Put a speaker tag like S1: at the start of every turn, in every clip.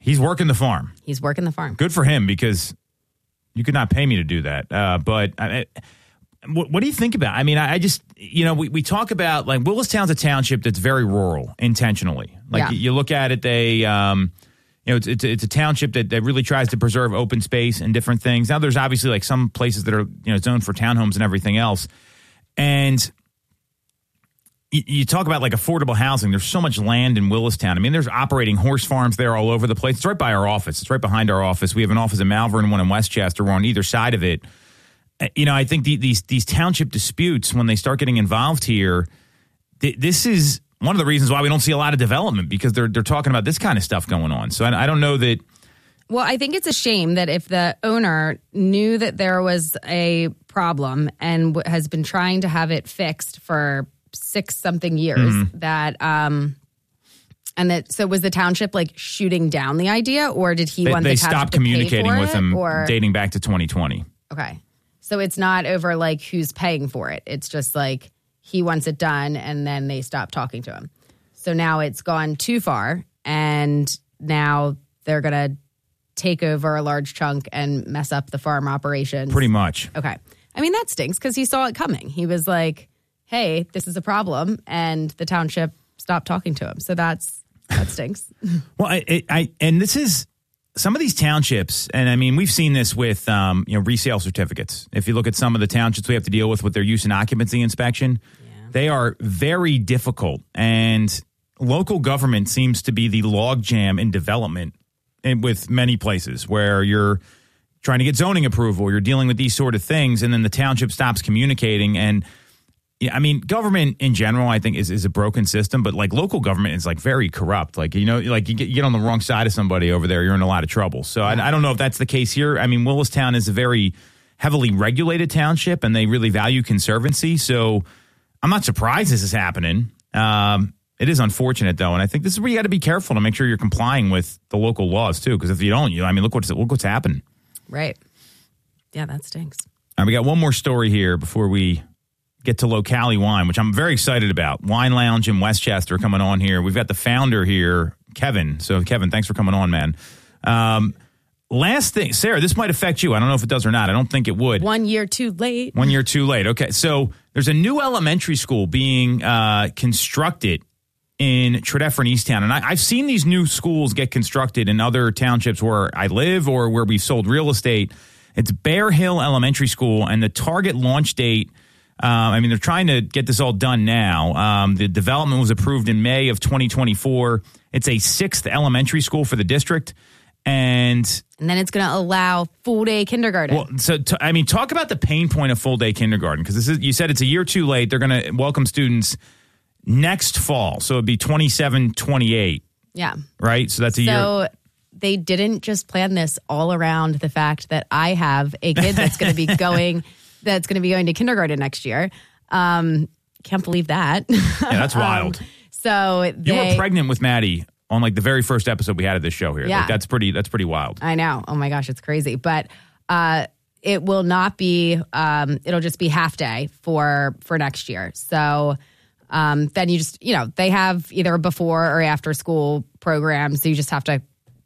S1: He's working the farm.
S2: He's working the farm.
S1: Good for him, because you could not pay me to do that. But what do you think about? I mean, I just, we talk about, like, Willistown's a township that's very rural intentionally. Like, you look at it, they, it's a township that really tries to preserve open space and different things. Now, there's obviously like some places that are, zoned for townhomes and everything else. And you talk about like affordable housing. There's so much land in Willistown. I mean, there's operating horse farms there all over the place. It's right by our office. It's right behind our office. We have an office in Malvern and one in Westchester. We're on either side of it. I think these township disputes, when they start getting involved here, this is one of the reasons why we don't see a lot of development, because they're talking about this kind of stuff going on. So I don't know that.
S2: Well, I think it's a shame that if the owner knew that there was a problem and has been trying to have it fixed for 6-something years, so was the township like shooting down the idea, or did he want the township to pay for it? They stopped communicating with him
S1: dating back to 2020.
S2: Okay. So it's not over like who's paying for it. It's just like he wants it done, and then they stop talking to him. So now it's gone too far, and now they're going to take over a large chunk and mess up the farm operations.
S1: Pretty much.
S2: Okay. I mean, that stinks, because he saw it coming. He was like, hey, this is a problem, and the township stopped talking to him. So that stinks.
S1: Well, and this is some of these townships, and I mean, we've seen this with resale certificates. If you look at some of the townships we have to deal with their use and occupancy inspection, they are very difficult, and local government seems to be the logjam in development with many places where you're trying to get zoning approval, you're dealing with these sort of things, and then the township stops communicating. And I mean, government in general, I think, is a broken system, but like local government is like very corrupt. Like, like you get on the wrong side of somebody over there, you're in a lot of trouble. So I don't know if that's the case here. I mean, Willistown is a very heavily regulated township, and they really value conservancy. So I'm not surprised this is happening. It is unfortunate, though, and I think this is where you got to be careful to make sure you're complying with the local laws too. Because if you don't, look what's happened.
S2: Right. Yeah, that stinks.
S1: All right, we got one more story here before we get to Locali Wine, which I'm very excited about. Wine Lounge in Westchester coming on here. We've got the founder here, Kevin. So, Kevin, thanks for coming on, man. Last thing, Sarah, this might affect you. I don't know if it does or not. I don't think it would.
S2: 1 year too late.
S1: 1 year too late. Okay, so there's a new elementary school being constructed in Tredeff and Easttown. And I've seen these new schools get constructed in other townships where I live or where we've sold real estate. It's Bear Hill Elementary School, and the target launch date, they're trying to get this all done now. The development was approved in May of 2024. It's a 6th elementary school for the district. And
S2: then it's going to allow full-day kindergarten.
S1: Well, so, talk about the pain point of full-day kindergarten, because you said it's a year too late. They're going to welcome students next fall. So it'd be 27-28.
S2: Yeah.
S1: Right? So that's a year.
S2: So they didn't just plan this all around the fact that I have a kid that's going to be going to kindergarten next year. Can't believe that.
S1: Yeah, that's wild. You were pregnant with Maddie on like the very first episode we had of this show here.
S2: Yeah.
S1: Like, that's pretty wild.
S2: I know. Oh my gosh, it's crazy. But it will not be it'll just be half day for next year. So then you just, they have either before or after school programs. So you just have to,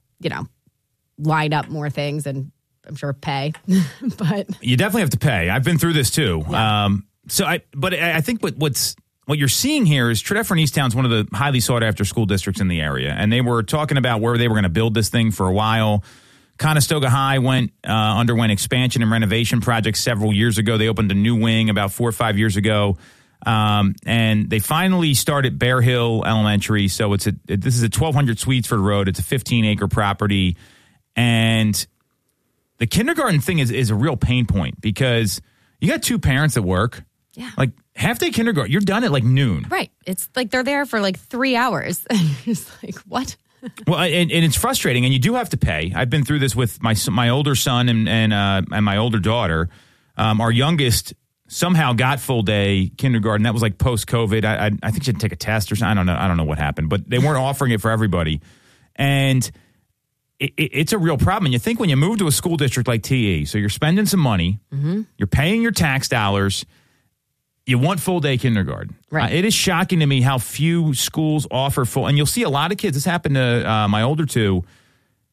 S2: line up more things and I'm sure pay. But
S1: you definitely have to pay. I've been through this too.
S2: Yeah.
S1: But I think what you're seeing here is Tredeff and Easttown is one of the highly sought after school districts in the area. And they were talking about where they were going to build this thing for a while. Conestoga High underwent expansion and renovation projects several years ago. They opened a new wing about 4 or 5 years ago. And they finally started Bear Hill Elementary. So this is a 1,200 suites for the road. It's a 15-acre property. And the kindergarten thing is a real pain point because you got 2 parents at work.
S2: Yeah.
S1: Like half-day kindergarten, you're done at like noon.
S2: Right. It's like they're there for like 3 hours. And you're just like, what?
S1: Well, and it's frustrating, and you do have to pay. I've been through this with my older son and my older daughter. Our youngest somehow got full-day kindergarten. That was like post-COVID. I think she had to take a test or something. I don't know what happened, but they weren't offering it for everybody. And it's a real problem. And you think when you move to a school district like TE, so you're spending some money, you're paying your tax dollars, you want full-day kindergarten.
S2: Right.
S1: It is shocking to me how few schools offer full. And you'll see a lot of kids. This happened to my older 2.